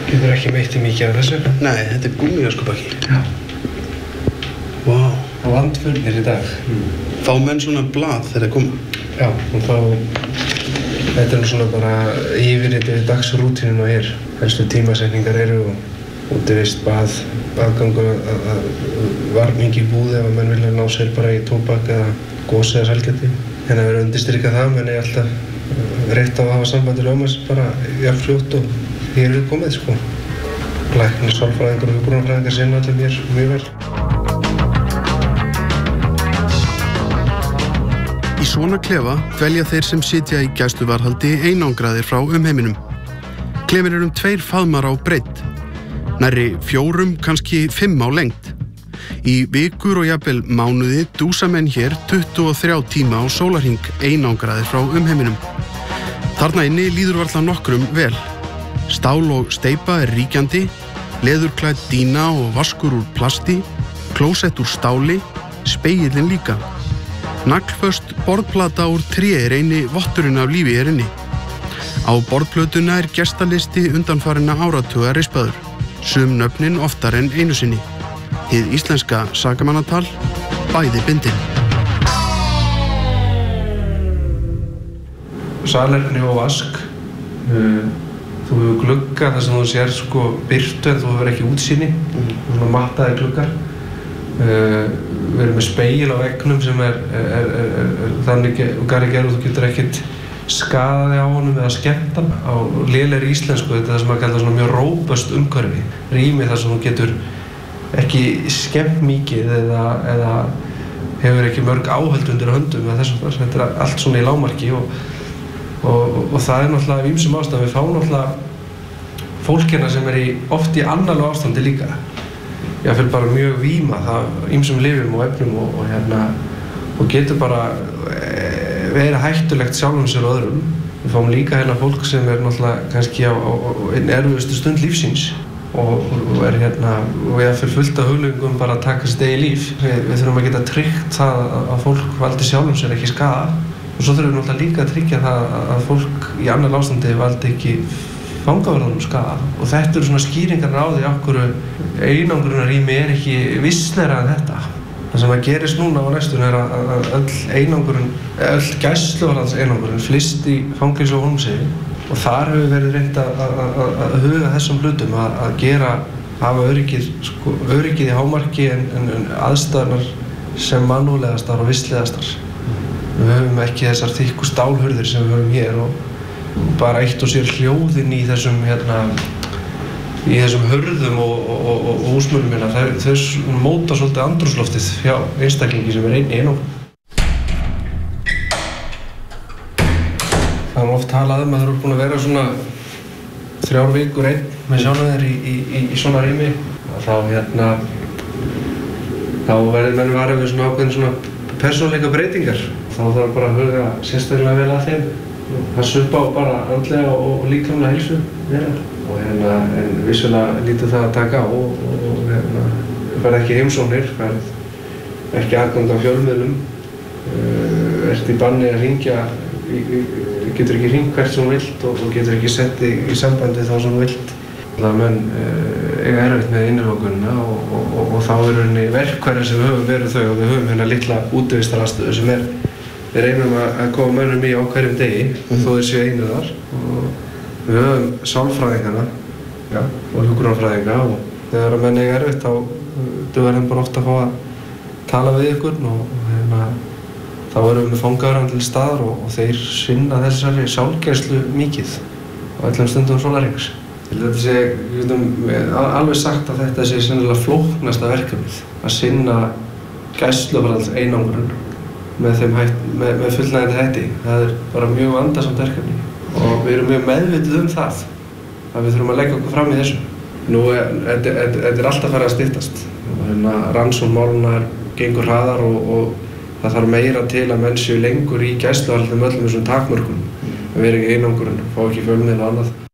Getur ekki meitt mikið af þessu? Nei, þetta gúmmíöskubakki. Já. Vá. Og vandfurnir í dag. Fá menn svona blað þegar þeir koma? Já, og þá þetta svona bara yfirlit yfir dagsrútínuna hér. Helstu tímasetningar eru og útivist baðgangur að varming í búði ef að menn vilja ná sér bara í tóbak eða gos eða sælgæti. En að vera undirstrika það, menn er alltaf rétt á að hafa sambandi lögmanns bara jafnfljótt og hér er komið, sko. Læknir, sálfræðingar og hjúkrunarfræðingar sinna allir mér mjög vel. Í svona klefa dvelja þeir sem sitja í gæsluvarðhaldi einangraðir frá umheiminum. Klefinn 2 faðmar á breidd, nærri 4, kannski 5 á lengd. Í vikur og jafnvel mánuði dúsa menn hér 23 tíma á sólarhring einangraðir frá umheiminum. Þarna inni líður varla nokkrum vel. Stál og steypa er ríkjandi, leðurklædd dýna og vaskur úr plasti, klósett úr stáli, spegillinn líka. Naglföst borðplata úr tré er eini votturinn af lífi hér inni. Á borðplötuna er gestalisti undanfarinna áratuga rispaður, sum nöfnin oftar en einu sinni. Hið íslenska sakamannatal, bæði bindin. Salerni og vask. Þú hefur glugga þar sem þú sér sko birtu en þú hefur ekki útsýni. Svona mattaði gluggar. Við erum með spegil á veggnum sem er þannig gerð og þú getur ekkert skaðaði á honum eða skemmt hann. Á lélegri íslensku þetta er það sem að kalla svona mjög róbust umhverfi. Rými þar sem þú getur ekki skemmt mikið eða hefur ekki mörg áhöld undir höndum eða þessum þar. Þetta er allt svona í lágmarki og það er náttúrulega af ýmsum ástæðum. Við fáum náttúrulega fólk hérna sem er oft í annarlegu ástandi líka. Ég fyrir bara mjög víma það ýmsum lyfjum og efnum og getur bara verið hættulegt sjálfum sér og öðrum. Við fáum líka hérna fólk sem er náttúrulega kannski á einn erfiðustu stund lífsins og er hérna og ég fyrir fullt af hugleiðingum bara að taka sitt eigið líf. Við þurfum að geta tryggt það að fólk valdi sjálfum sér ekki skaða og svo þurfum við náttúrulega líka að tryggja það að fólk í annar ástandi valdi ekki fangaverðunum skaða og þetta eru svona skýringarnar á því af hverju einangrunarrými er ekki visslegra en þetta. Það sem að gerist núna á næstunni er að öll gæsluvarðhaldseinangrun flyst í fangelsi á Hólmsheiði og þar hefur verið reynt að huga þessum hlutum að hafa öryggið í hámarki en aðstæðurnar sem mannúðlegastar og visslegastar. Við höfum ekki þessar þykku stálhurðir sem við höfum hér og bara eitt og sér hljóðin í þessum hurðum og húsmönnum hérna, þau móta svolítið andrúmsloftið hjá einstaklingi sem er einangrun. Það er oft talað að þú eru búin að vera svona 3 vikur einn með sjálfum þér í svona rými og þá verður menn varið við svona ákveðin svona persónuleika breytingar. Þá þarf bara að huga sérstaklega vel að þeim. Passa upp á bara andlega og líkamlega heilsu en vissulega lítið það að taka á og færð ekki heimsóknir, færð ekki aðgang af fjölmiðlum, ert í banni að hringja, getur ekki hringt hvert sem þú vilt og getur ekki sett þig í sambandi þá sem þú vilt. Það menn eiga erfitt með innilokunina og þá er verkfæri sem við höfum verið þau og við höfum hérna litla útivistarastöðu sem við reynum að koma mönnum í á hverjum degi þó þeir séu einu þar og við höfum sálfræðingana og hjúkrunarfræðinga og þegar að menn eiga erfitt þá dugar þeim bara ofta að fá að tala við ykkur og þá erum við með fangaverðan til staðar og þeir sinna þessari sálgæslu mikið á öllum stundum sólarhrings. Við getum alveg sagt að þetta sé sennilega flóknasta verkefnið að sinna gæsluvarðhaldseinangrun með fullnægjandi hætti. Það er bara mjög vandasamt verkefni og við erum mjög meðvituð það að við þurfum að leggja okkur fram í þessu. Nú þetta er alltaf farið að styttast. Rannsókn málanna gengur hraðar og það þarf meira til að menn séu lengur í gæsluvarðhaldi með öllum þessum takmörkunum. Við erum ekki einangrun, fá ekki fjölmiðla og annað.